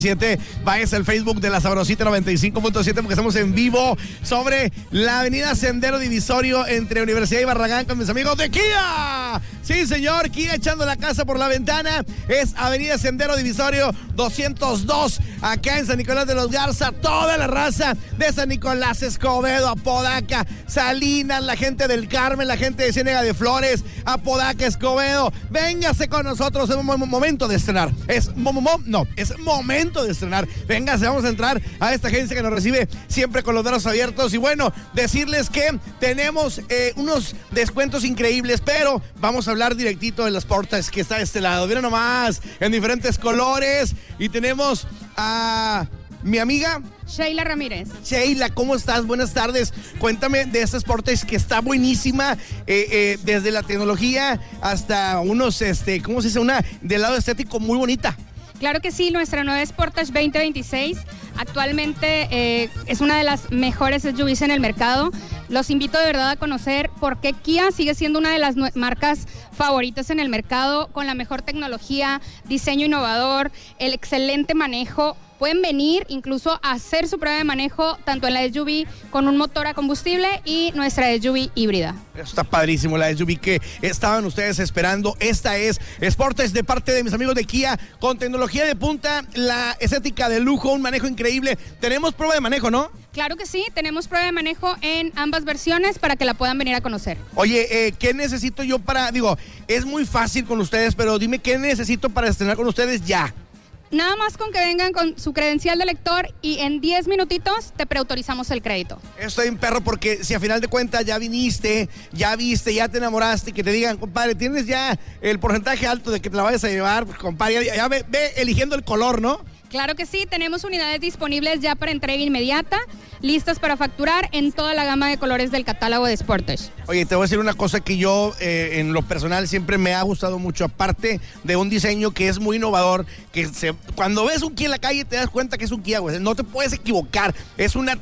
Vayas al Facebook de La Sabrosita 95.7 porque estamos en vivo sobre la avenida Sendero Divisorio entre Universidad y Barragán con mis amigos de Kia. Sí, señor, Kia echando la casa por la ventana. Es avenida Sendero Divisorio 202 acá en San Nicolás de los Garza. Toda la raza de San Nicolás, Escobedo, Apodaca, Salinas, la gente del Carmen, la gente de Ciénega de Flores, Apodaca, Escobedo. Véngase con nosotros, es momento de estrenar. Es momento de estrenar. Véngase, vamos a entrar a esta agencia que nos recibe siempre con los brazos abiertos. Y bueno, decirles que tenemos unos descuentos increíbles, pero vamos a hablar directito de las portas que está de este lado. Miren nomás, en diferentes colores. Y tenemos a mi amiga Sheila Ramírez. Sheila, ¿cómo estás? Buenas tardes. Cuéntame de esta Sportage que está buenísima, desde la tecnología hasta unos, ¿cómo se dice? Una del lado estético muy bonita. Claro que sí, nuestra nueva Sportage 2026 actualmente es una de las mejores SUVs en el mercado. Los invito de verdad a conocer por qué Kia sigue siendo una de las marcas favoritas en el mercado, con la mejor tecnología, diseño innovador, el excelente manejo. Pueden venir incluso a hacer su prueba de manejo tanto en la SUV con un motor a combustible y nuestra SUV híbrida. Está padrísimo la SUV que estaban ustedes esperando. Esta es Sportage de parte de mis amigos de Kia, con tecnología de punta, la estética de lujo, un manejo increíble. Tenemos prueba de manejo, ¿no? Claro que sí, tenemos prueba de manejo en ambas versiones para que la puedan venir a conocer. Oye, ¿qué necesito yo es muy fácil con ustedes, pero dime qué necesito para estrenar con ustedes ya? Nada más con que vengan con su credencial de lector y en 10 minutitos te preautorizamos el crédito. Estoy en perro porque si a final de cuentas ya viniste, ya viste, ya te enamoraste y que te digan, compadre, tienes ya el porcentaje alto de que te la vayas a llevar, pues, compadre, ya ve eligiendo el color, ¿no? Claro que sí, tenemos unidades disponibles ya para entrega inmediata, listas para facturar en toda la gama de colores del catálogo de Sportage. Oye, te voy a decir una cosa que yo en lo personal siempre me ha gustado mucho, aparte de un diseño que es muy innovador, cuando ves un Kia en la calle te das cuenta que es un Kia, güey, no te puedes equivocar, es una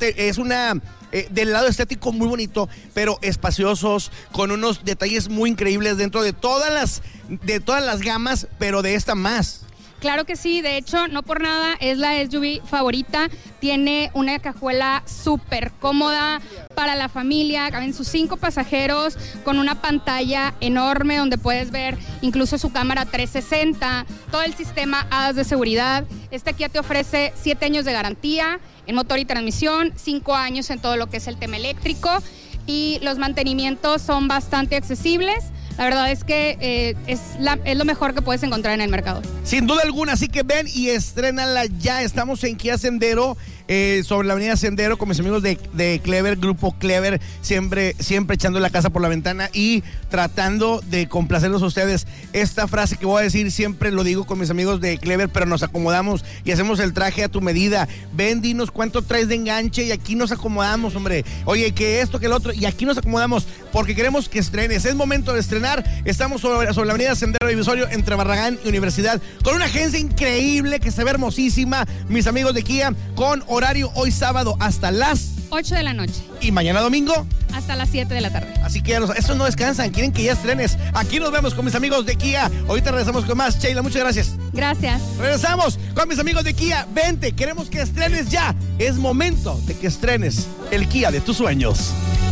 del lado estético muy bonito, pero espaciosos, con unos detalles muy increíbles dentro de todas las gamas, pero de esta más. Claro que sí, de hecho, no por nada es la SUV favorita. Tiene una cajuela súper cómoda para la familia, caben sus 5 pasajeros, con una pantalla enorme donde puedes ver incluso su cámara 360, todo el sistema ADAS de seguridad. Esta Kia te ofrece 7 años de garantía en motor y transmisión, 5 años en todo lo que es el tema eléctrico, y los mantenimientos son bastante accesibles. La verdad es que es lo mejor que puedes encontrar en el mercado. Sin duda alguna, así que ven y estrénala ya. Estamos en Kia Sendero, sobre la avenida Sendero, con mis amigos de Clever, Grupo Clever, siempre echando la casa por la ventana y tratando de complacerlos a ustedes. Esta frase que voy a decir siempre lo digo con mis amigos de Clever, pero nos acomodamos y hacemos el traje a tu medida. Ven, dinos cuánto traes de enganche y aquí nos acomodamos, hombre. Oye, que esto, que el otro, y aquí nos acomodamos porque queremos que estrenes. Es momento de estrenar. Estamos sobre la avenida Sendero Divisorio entre Barragán y Universidad, con una agencia increíble que se ve hermosísima, mis amigos de Kia, con horario hoy sábado hasta las 8 de la noche. Y mañana domingo hasta las 7 de la tarde. Así que estos no descansan, quieren que ya estrenes. Aquí nos vemos con mis amigos de Kia. Ahorita regresamos con más. Sheila, muchas gracias. Gracias. Regresamos con mis amigos de Kia. Vente, queremos que estrenes ya. Es momento de que estrenes el Kia de tus sueños.